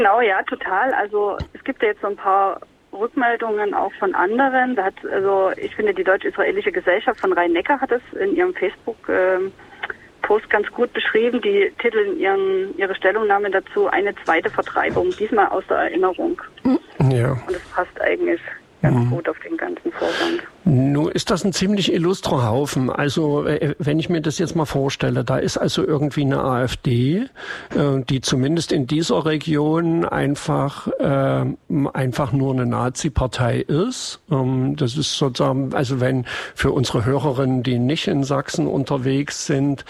Genau, ja, total. Also es gibt ja jetzt so ein paar Rückmeldungen auch von anderen. Ich finde, die Deutsch-Israelische Gesellschaft von Rhein-Neckar hat es in ihrem Facebook-Post ganz gut beschrieben. Die titeln ihre Stellungnahme dazu eine zweite Vertreibung, diesmal aus der Erinnerung. Ja. Und das passt eigentlich ganz gut auf den ganzen Vorgang. Nun ist das ein ziemlich illustrer Haufen. Also wenn ich mir das jetzt mal vorstelle, da ist also irgendwie eine AfD, die zumindest in dieser Region einfach nur eine Nazi-Partei ist. Das ist sozusagen, also wenn für unsere Hörerinnen, die nicht in Sachsen unterwegs sind,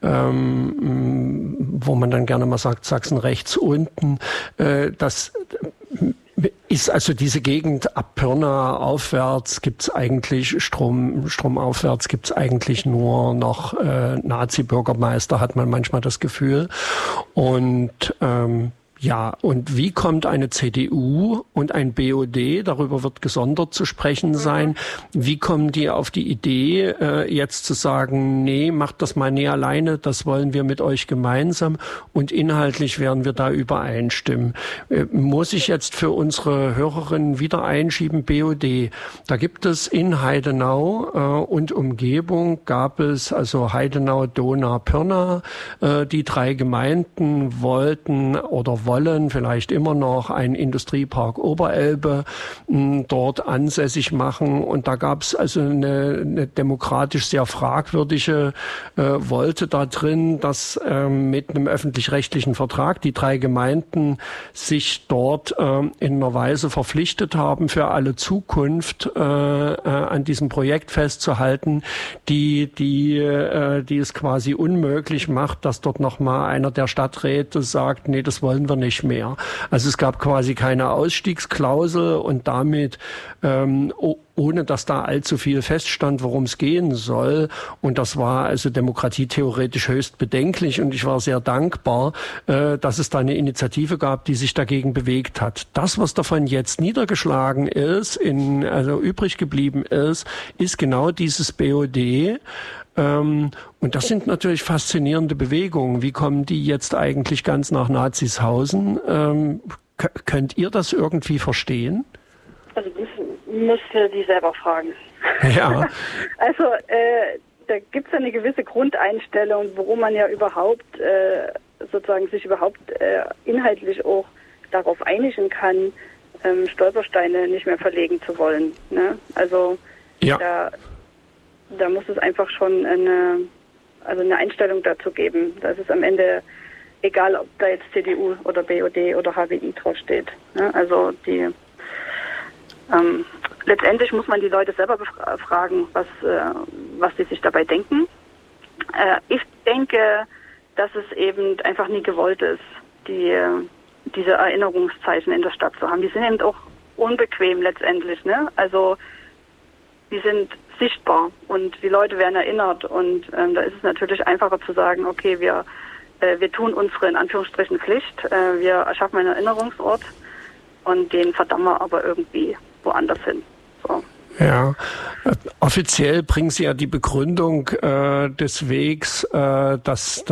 wo man dann gerne mal sagt, Sachsen rechts unten, das ist also diese Gegend ab Pirna aufwärts gibt's eigentlich stromaufwärts gibt's eigentlich nur noch Nazi-Bürgermeister, hat man manchmal das Gefühl. Und ja, und wie kommt eine CDU und ein BOD, darüber wird gesondert zu sprechen sein, wie kommen die auf die Idee, jetzt zu sagen, nee, macht das mal nie alleine, das wollen wir mit euch gemeinsam und inhaltlich werden wir da übereinstimmen. Muss ich jetzt für unsere Hörerinnen wieder einschieben, BOD, da gibt es in Heidenau und Umgebung gab es also Heidenau, Donau, Pirna, die 3 Gemeinden wollten oder wollen vielleicht immer noch einen Industriepark Oberelbe dort ansässig machen. Und da gab es also eine demokratisch sehr fragwürdige Wolte da drin, dass mit einem öffentlich-rechtlichen Vertrag die 3 Gemeinden sich dort in einer Weise verpflichtet haben, für alle Zukunft an diesem Projekt festzuhalten, die es quasi unmöglich macht, dass dort nochmal einer der Stadträte sagt, nee, das wollen wir nicht mehr. Also es gab quasi keine Ausstiegsklausel und damit ohne dass da allzu viel feststand, worum es gehen soll. Und das war also demokratietheoretisch höchst bedenklich. Und ich war sehr dankbar, dass es da eine Initiative gab, die sich dagegen bewegt hat. Das, was davon jetzt niedergeschlagen ist, also übrig geblieben ist genau dieses BOD. Und das sind natürlich faszinierende Bewegungen. Wie kommen die jetzt eigentlich ganz nach Nazishausen? Könnt ihr das irgendwie verstehen? Also das müsst ihr die selber fragen. Ja. Also da gibt es eine gewisse Grundeinstellung, worum man ja überhaupt sich inhaltlich auch darauf einigen kann, Stolpersteine nicht mehr verlegen zu wollen. Ne? Also ja. Da muss es einfach schon eine Einstellung dazu geben. Das ist am Ende egal, ob da jetzt CDU oder BOD oder HWI draufsteht. Ne? Also letztendlich muss man die Leute selber fragen, was sie sich dabei denken. Ich denke, dass es eben einfach nie gewollt ist, diese Erinnerungszeichen in der Stadt zu haben. Die sind eben auch unbequem letztendlich. Ne? Also die sind sichtbar und die Leute werden erinnert und da ist es natürlich einfacher zu sagen, okay, wir tun unsere in Anführungsstrichen Pflicht, wir erschaffen einen Erinnerungsort und den verdammen wir aber irgendwie woanders hin. So. Ja, offiziell bringen Sie ja die Begründung des Wegs, dass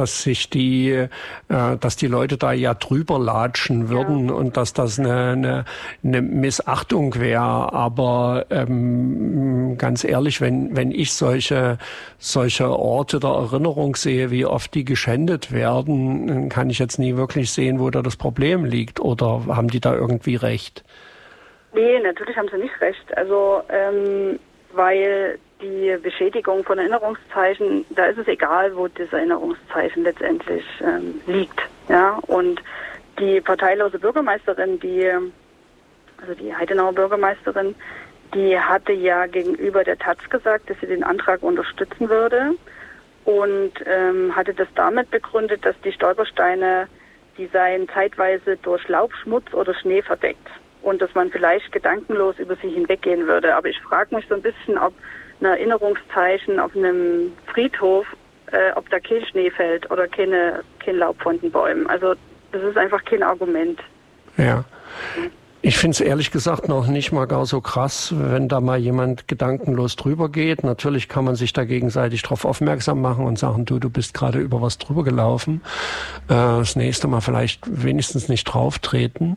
die Leute da ja drüber latschen würden und dass das eine Missachtung wäre. Aber ganz ehrlich, wenn ich solche Orte der Erinnerung sehe, wie oft die geschändet werden, dann kann ich jetzt nie wirklich sehen, wo da das Problem liegt. Oder haben die da irgendwie recht? Nee, natürlich haben sie nicht recht. Also, weil die Beschädigung von Erinnerungszeichen, da ist es egal, wo das Erinnerungszeichen letztendlich liegt. Ja, und die parteilose Bürgermeisterin, die Heidenauer Bürgermeisterin, die hatte ja gegenüber der Taz gesagt, dass sie den Antrag unterstützen würde und hatte das damit begründet, dass die Stolpersteine, die seien zeitweise durch Laub, Schmutz oder Schnee verdeckt. Und dass man vielleicht gedankenlos über sie hinweggehen würde. Aber ich frage mich so ein bisschen, ob ein Erinnerungszeichen auf einem Friedhof, ob da kein Schnee fällt oder kein Laub von den Bäumen. Also das ist einfach kein Argument. Ja. Ich finde es ehrlich gesagt noch nicht mal gar so krass, wenn da mal jemand gedankenlos drüber geht. Natürlich kann man sich da gegenseitig drauf aufmerksam machen und sagen, du bist gerade über was drüber gelaufen. Das nächste Mal vielleicht wenigstens nicht drauf treten.